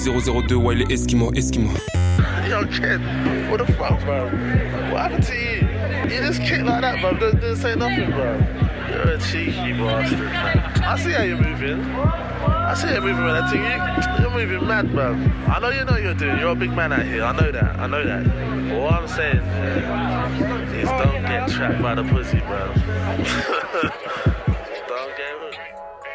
002, ouais, les Esquimaux. Yo, kid, what the fuck, bro? What happened to you? You just kick like that, bro. Didn't say nothing, bro. You're a cheeky bastard, man. I see how you're moving. I see how you're moving with that thing. You're moving mad, bro. I know you know what you're doing. You're a big man out here. I know that. But what I'm saying is don't get trapped by the pussy, bro.